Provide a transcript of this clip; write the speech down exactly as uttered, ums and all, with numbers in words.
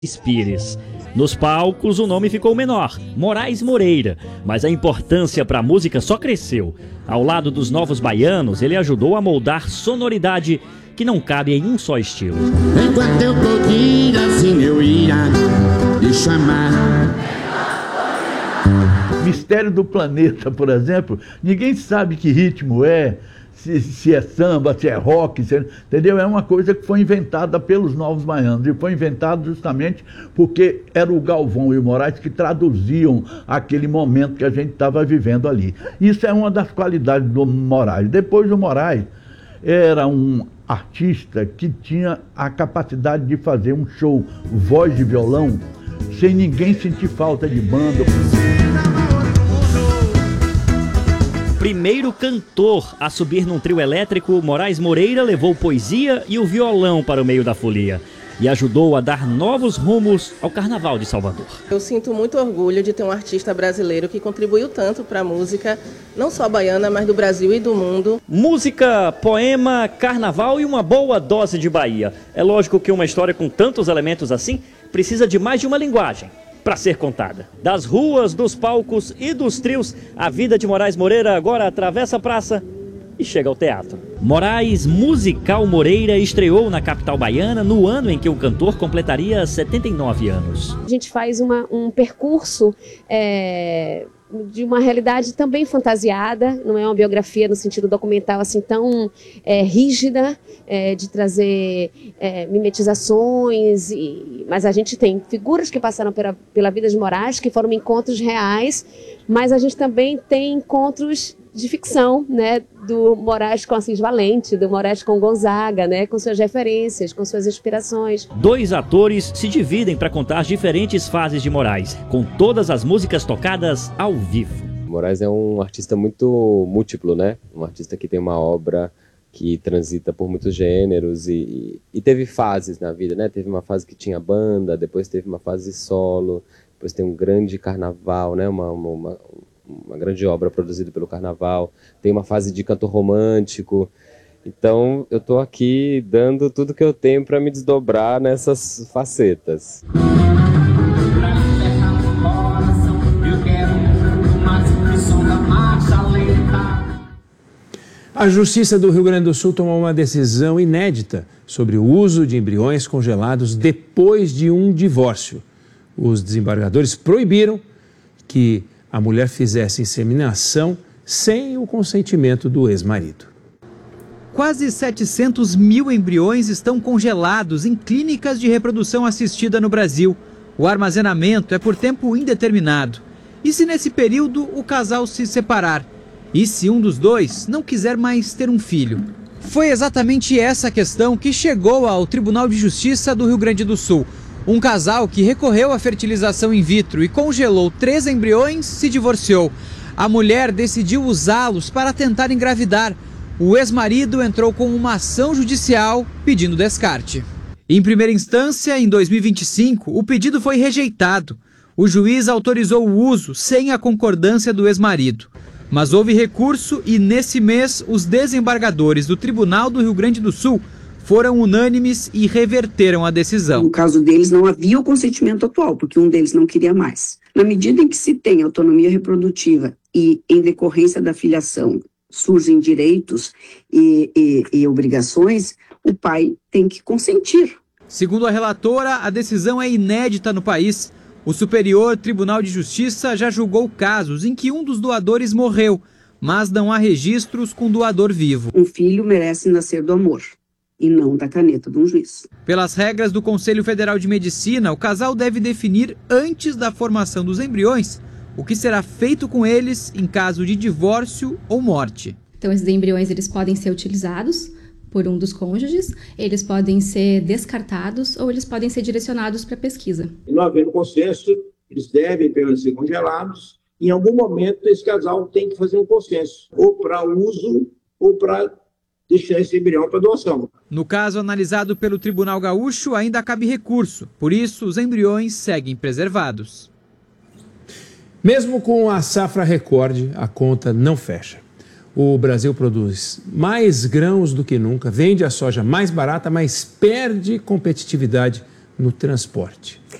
Pires. Nos palcos o nome ficou menor, Moraes Moreira, mas a importância para a música só cresceu. Ao lado dos novos baianos, ele ajudou a moldar sonoridade que não cabe em um só estilo. Enquanto eu podia, assim eu ia lhe chamar. Mistério do Planeta, por exemplo, ninguém sabe que ritmo é, se, se é samba, se é rock, se é, entendeu? É uma coisa que foi inventada pelos Novos Baianos, e foi inventada justamente porque era o Galvão e o Moraes que traduziam aquele momento que a gente estava vivendo ali. Isso é uma das qualidades do Moraes. Depois do Moraes, era um artista que tinha a capacidade de fazer um show voz de violão sem ninguém sentir falta de banda. Primeiro cantor a subir num trio elétrico, Moraes Moreira levou poesia e o violão para o meio da folia e ajudou a dar novos rumos ao Carnaval de Salvador. Eu sinto muito orgulho de ter um artista brasileiro que contribuiu tanto para a música, não só baiana, mas do Brasil e do mundo. Música, poema, carnaval e uma boa dose de Bahia. É lógico que uma história com tantos elementos assim precisa de mais de uma linguagem para ser contada. Das ruas, dos palcos e dos trios, a vida de Moraes Moreira agora atravessa a praça e chega ao teatro. Moraes Musical Moreira estreou na capital baiana no ano em que o cantor completaria setenta e nove anos. A gente faz uma, um percurso é, de uma realidade também fantasiada, não é uma biografia no sentido documental assim tão é, rígida, é, de trazer é, mimetizações, e, mas a gente tem figuras que passaram pela, pela vida de Moraes, que foram encontros reais, mas a gente também tem encontros de ficção, né, do Moraes com Assis Valente, do Moraes com Gonzaga, né, com suas referências, com suas inspirações. Dois atores se dividem para contar as diferentes fases de Moraes, com todas as músicas tocadas ao vivo. Moraes é um artista muito múltiplo, né, um artista que tem uma obra que transita por muitos gêneros e, e teve fases na vida, né, teve uma fase que tinha banda, depois teve uma fase solo, depois tem um grande carnaval, né, uma, uma, uma uma grande obra produzida pelo Carnaval, tem uma fase de canto romântico. Então eu estou aqui dando tudo que eu tenho para me desdobrar nessas facetas. A Justiça do Rio Grande do Sul tomou uma decisão inédita sobre o uso de embriões congelados depois de um divórcio. Os desembargadores proibiram que a mulher fizesse inseminação sem o consentimento do ex-marido. Quase setecentos mil embriões estão congelados em clínicas de reprodução assistida no Brasil. O armazenamento é por tempo indeterminado. E se nesse período o casal se separar? E se um dos dois não quiser mais ter um filho? Foi exatamente essa questão que chegou ao Tribunal de Justiça do Rio Grande do Sul. Um casal que recorreu à fertilização in vitro e congelou três embriões se divorciou. A mulher decidiu usá-los para tentar engravidar. O ex-marido entrou com uma ação judicial pedindo descarte. Em primeira instância, em dois mil e vinte e cinco, o pedido foi rejeitado. O juiz autorizou o uso sem a concordância do ex-marido. Mas houve recurso e, nesse mês, os desembargadores do Tribunal do Rio Grande do Sul foram unânimes e reverteram a decisão. No caso deles não havia o consentimento atual, porque um deles não queria mais. Na medida em que se tem autonomia reprodutiva e, em decorrência da filiação, surgem direitos e, e, e obrigações, o pai tem que consentir. Segundo a relatora, a decisão é inédita no país. O Superior Tribunal de Justiça já julgou casos em que um dos doadores morreu, mas não há registros com doador vivo. Um filho merece nascer do amor e não da caneta de um juiz. Pelas regras do Conselho Federal de Medicina, o casal deve definir antes da formação dos embriões o que será feito com eles em caso de divórcio ou morte. Então esses embriões eles podem ser utilizados por um dos cônjuges, eles podem ser descartados ou eles podem ser direcionados para pesquisa. E não havendo consenso, eles devem permanecer congelados. Em algum momento esse casal tem que fazer um consenso, ou para uso ou para deixar esse embrião para doação. No caso analisado pelo Tribunal Gaúcho, ainda cabe recurso. Por isso, os embriões seguem preservados. Mesmo com a safra recorde, a conta não fecha. O Brasil produz mais grãos do que nunca, vende a soja mais barata, mas perde competitividade no transporte.